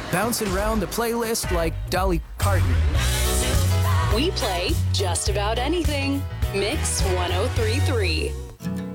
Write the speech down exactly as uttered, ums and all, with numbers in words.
bouncing around the playlist like Dolly Parton. We play just about anything. Mix ten thirty-three.